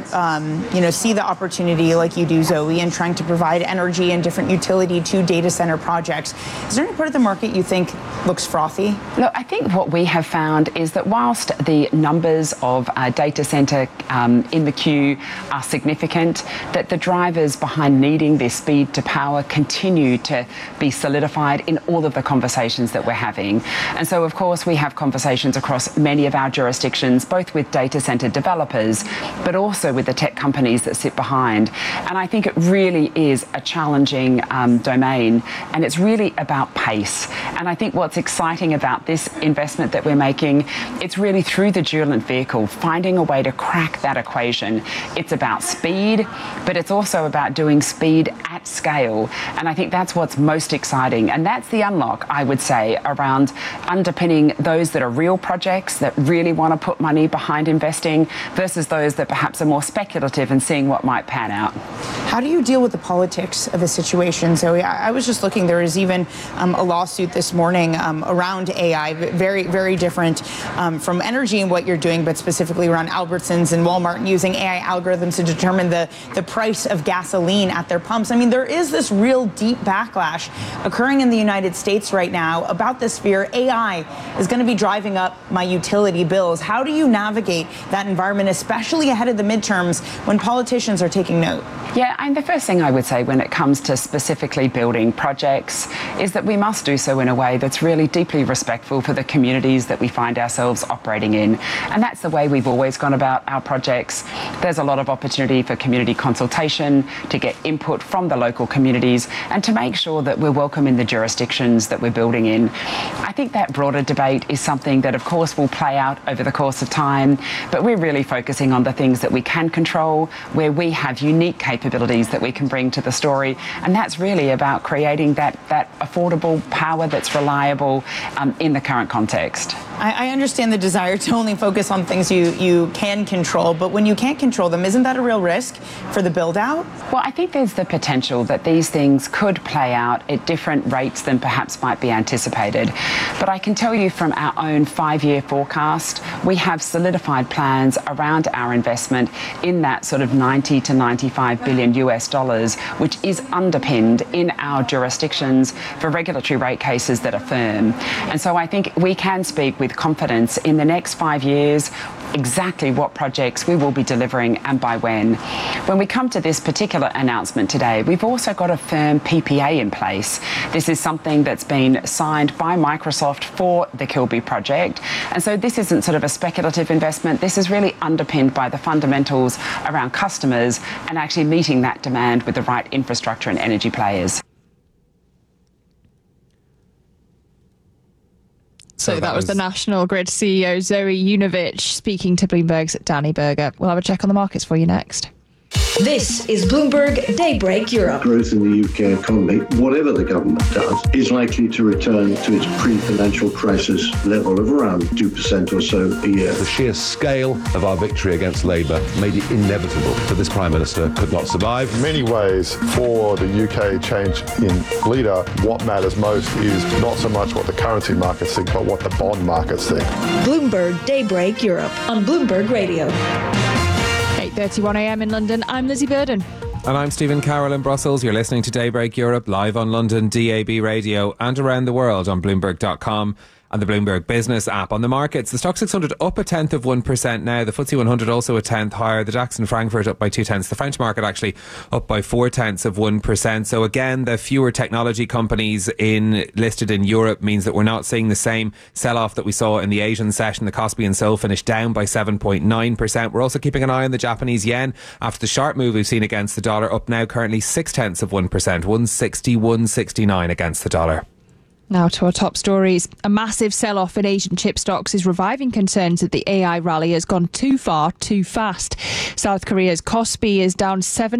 see the opportunity like you do, Zoe, in trying to provide energy and different utility to data center projects. Is there any part of the market you think looks frothy? Look, I think what we have found is that whilst the numbers of data center in the queue are significant, that the drivers behind needing this speed to power continue to be solidified in all of the conversations that we're having. And so, of course, we have conversations across many of our jurisdictions, both with data center developers, but also with the tech companies that sit behind. And I think it really is a challenging domain, and it's really about pace. And I think what's exciting about this investment that we're making, it's really through the Juland vehicle, finding a way to crack that equation. It's about speed, but it's also about doing speed at scale. And I think that's what's most exciting. And that's the unlock, I would say, around underpinning those that are real projects that really want to put money behind investing versus those that perhaps are more speculative and seeing what might pan out. How do you deal with the politics of the situation, Zoe? I was just looking, there is even a lawsuit this morning around AI, very, very different from energy and what you're doing, but specifically around Albertsons and Walmart using AI algorithms to determine the price of gasoline at their pumps. I mean, there is this real deep backlash occurring in the United States right now about this fear AI is going to be driving up my utility bills. How do you navigate that environment, especially ahead of the midterms when politicians are taking note? Yeah, and the first thing I would say when it comes to specifically building projects is that we must do so in a way that's really deeply respectful for the communities that we find ourselves operating in. And that's the way we've always gone about our projects. There's a lot of opportunity for community consultation, to get input from the local communities, and to make sure that we're welcome in the jurisdictions that we're building in. I think that broader debate is something that, of course, will play out over the course of time, but we're really focusing on the things that we can control, where we have unique capabilities that we can bring to the story. And that's really about creating that affordable power that's reliable in the current context. I understand the desire to only focus on things you can control, but when you can't control them, isn't that a real risk for the build out? Well, I think there's the potential that these things could play out at different rates than perhaps might be anticipated. But I can tell you from our own 5-year forecast, we have solidified plans around our investment in that sort of 90 to 95 billion US dollars, which is underpinned in our jurisdictions for regulatory rate cases that are firm. And so I think we can speak with confidence in the next 5 years exactly what projects we will be delivering and by when. When we come to this particular announcement today, we've also got a firm PPA in place. This is something that's been signed by Microsoft for the Kilby project. And so this isn't sort of a speculative investment. This is really underpinned by the fundamentals around customers and actually meeting that demand with the right infrastructure and energy players. So that was the National Grid CEO Zoe Yunovich speaking to Bloomberg's Danny Berger. We'll have a check on the markets for you next. This is Bloomberg Daybreak Europe. Growth in the UK economy, whatever the government does, is likely to return to its pre-financial crisis level of around 2% or so a year. The sheer scale of our victory against Labour made it inevitable that this Prime Minister could not survive. In many ways, for the UK change in leader, what matters most is not so much what the currency markets think, but what the bond markets think. Bloomberg Daybreak Europe on Bloomberg Radio. 8:31 a.m. in London. I'm Lizzie Burden. And I'm Stephen Carroll in Brussels. You're listening to Daybreak Europe live on London DAB radio and around the world on Bloomberg.com and the Bloomberg Business app. On the markets, the Stoxx 600 up 0.1% now. The FTSE 100 also 0.1 higher. The DAX in Frankfurt up by 0.2. The French market actually up by 0.4%. So again, the fewer technology companies listed in Europe means that we're not seeing the same sell-off that we saw in the Asian session. The Kospi and Seoul finished down by 7.9%. We're also keeping an eye on the Japanese yen after the sharp move we've seen against the dollar, up now currently 0.6%, 160, 169 against the dollar. Now to our top stories. A massive sell-off in Asian chip stocks is reviving concerns that the AI rally has gone too far, too fast. South Korea's Kospi is down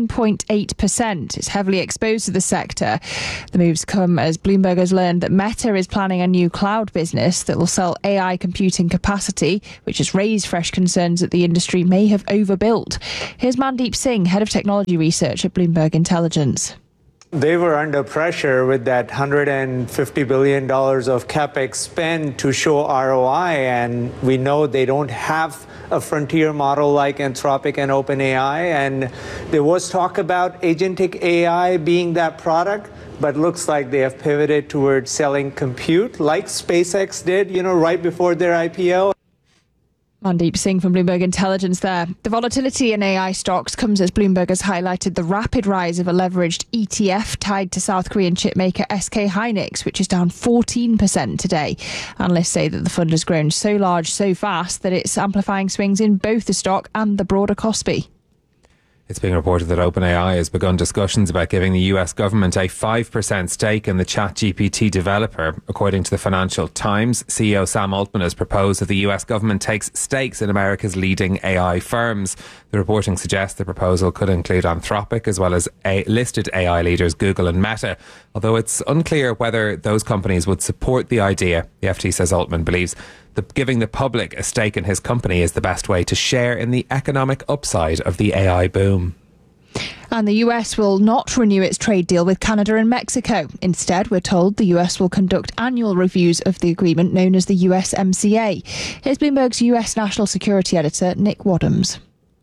7.8%. It's heavily exposed to the sector. The moves come as Bloomberg has learned that Meta is planning a new cloud business that will sell AI computing capacity, which has raised fresh concerns that the industry may have overbuilt. Here's Mandeep Singh, head of technology research at Bloomberg Intelligence. They were under pressure with that $150 billion of capex spend to show ROI, and we know they don't have a frontier model like Anthropic and OpenAI, and there was talk about agentic AI being that product, but looks like they have pivoted towards selling compute like SpaceX did, right before their IPO. Mandeep Singh from Bloomberg Intelligence there. The volatility in AI stocks comes as Bloomberg has highlighted the rapid rise of a leveraged ETF tied to South Korean chipmaker SK Hynix, which is down 14% today. Analysts say that the fund has grown so large so fast that it's amplifying swings in both the stock and the broader Kospi. It's being reported that OpenAI has begun discussions about giving the US government a 5% stake in the ChatGPT developer. According to the Financial Times, CEO Sam Altman has proposed that the US government takes stakes in America's leading AI firms. The reporting suggests the proposal could include Anthropic as well as listed AI leaders Google and Meta, although it's unclear whether those companies would support the idea. The FT says Altman believes that giving the public a stake in his company is the best way to share in the economic upside of the AI boom. And the US will not renew its trade deal with Canada and Mexico. Instead, we're told the US will conduct annual reviews of the agreement known as the USMCA. Here's Bloomberg's US National Security Editor, Nick Wadhams.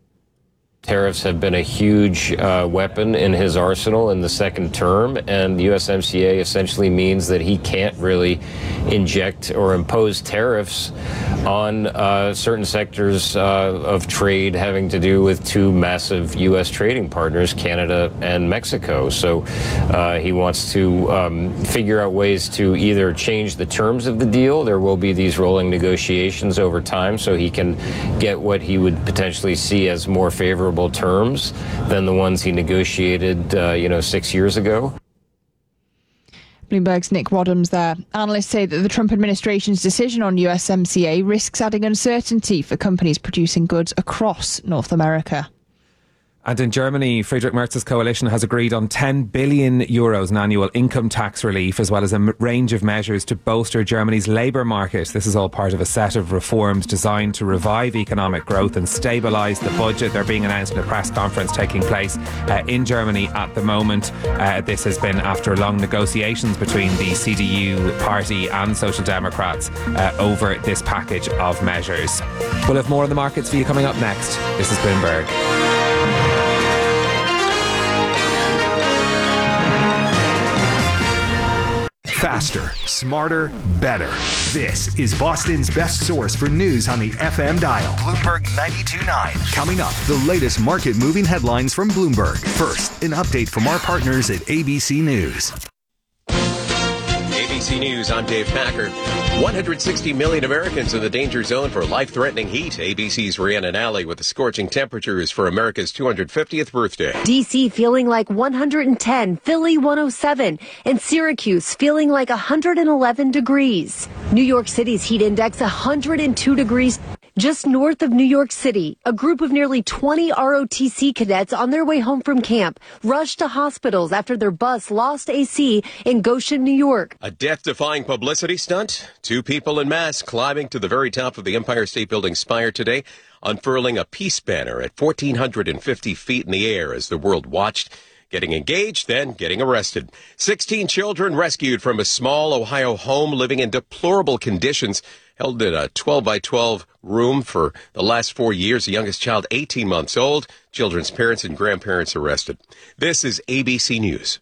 Tariffs have been a huge weapon in his arsenal in the second term, and the USMCA essentially means that he can't really inject or impose tariffs on certain sectors of trade having to do with two massive U.S. trading partners, Canada and Mexico. So he wants to figure out ways to either change the terms of the deal. There will be these rolling negotiations over time, so he can get what he would potentially see as more favorable terms than the ones he negotiated, 6 years ago. Bloomberg's Nick Wadhams there. Analysts say that the Trump administration's decision on USMCA risks adding uncertainty for companies producing goods across North America. And in Germany, Friedrich Merz's coalition has agreed on €10 billion in annual income tax relief, as well as a range of measures to bolster Germany's labour market. This is all part of a set of reforms designed to revive economic growth and stabilise the budget. They're being announced in a press conference taking place in Germany at the moment. This has been after long negotiations between the CDU party and Social Democrats over this package of measures. We'll have more on the markets for you coming up next. This is Bloomberg. Faster, smarter, better. This is Boston's best source for news on the FM dial. Bloomberg 92.9. Coming up, the latest market-moving headlines from Bloomberg. First, an update from our partners at ABC News. ABC News, I'm Dave Packer. 160 million Americans in the danger zone for life-threatening heat. ABC's Rhiannon Alley with the scorching temperatures for America's 250th birthday. D.C. feeling like 110, Philly 107, and Syracuse feeling like 111 degrees. New York City's heat index 102 degrees. Just north of New York City, a group of nearly 20 ROTC cadets on their way home from camp rushed to hospitals after their bus lost AC in Goshen, New York. A death-defying publicity stunt. 2 people in masks climbing to the very top of the Empire State Building spire today, unfurling a peace banner at 1,450 feet in the air as the world watched. Getting engaged, then getting arrested. 16 children rescued from a small Ohio home living in deplorable conditions, held in a 12-by-12 room for the last 4 years. The youngest child, 18 months old. Children's parents and grandparents arrested. This is ABC News.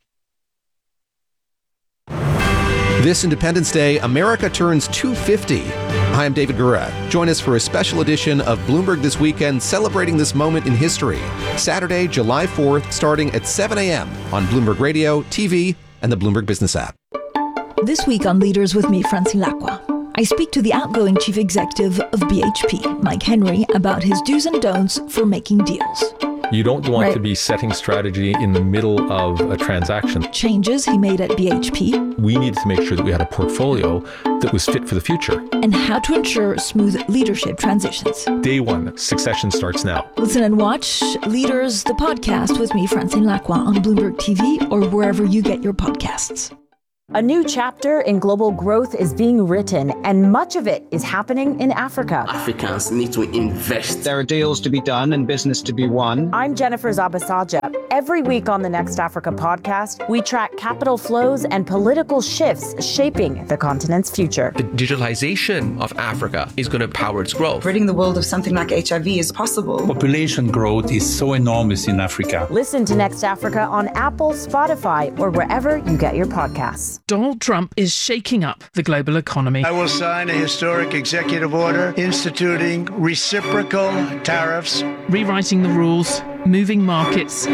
This Independence Day, America turns 250. Hi, I'm David Gura. Join us for a special edition of Bloomberg This Weekend, celebrating this moment in history. Saturday, July 4th, starting at 7 a.m. on Bloomberg Radio, TV, and the Bloomberg Business app. This week on Leaders with me, Francine Lacqua, I speak to the outgoing chief executive of BHP, Mike Henry, about his do's and don'ts for making deals. You don't want to be setting strategy in the middle of a transaction. Changes he made at BHP. We needed to make sure that we had a portfolio that was fit for the future. And how to ensure smooth leadership transitions. Day one, succession starts now. Listen and watch Leaders, the podcast with me, Francine Lacqua, on Bloomberg TV or wherever you get your podcasts. A new chapter in global growth is being written, and much of it is happening in Africa. Africans need to invest. There are deals to be done and business to be won. I'm Jennifer Zabasaja. Every week on the Next Africa podcast, we track capital flows and political shifts shaping the continent's future. The digitalization of Africa is going to power its growth. Ridding the world of something like HIV is possible. Population growth is so enormous in Africa. Listen to Next Africa on Apple, Spotify, or wherever you get your podcasts. Donald Trump is shaking up the global economy. I will sign a historic executive order instituting reciprocal tariffs, rewriting the rules, moving markets